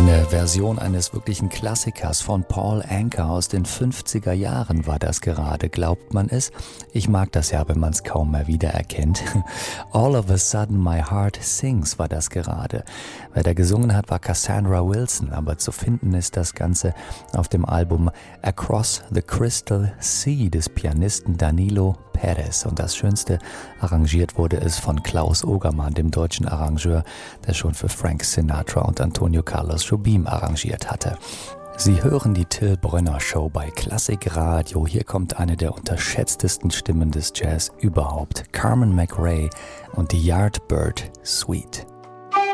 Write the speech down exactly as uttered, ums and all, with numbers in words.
Eine Version eines wirklichen Klassikers von Paul Anka aus den fünfziger Jahren war das gerade, glaubt man es? Ich mag das ja, wenn man es kaum mehr wiedererkennt. All of a Sudden My Heart Sings war das gerade. Wer da gesungen hat, war Cassandra Wilson, aber zu finden ist das Ganze auf dem Album Across the Crystal Sea des Pianisten Danilo Perez. Und das Schönste, arrangiert wurde es von Klaus Ogermann, dem deutschen Arrangeur, der schon für Frank Sinatra und Antonio Carlos Jobim arrangiert hatte. Sie hören die Till Brönner Show bei Klassik Radio. Hier kommt eine der unterschätztesten Stimmen des Jazz überhaupt, Carmen McRae und die Yardbird Suite.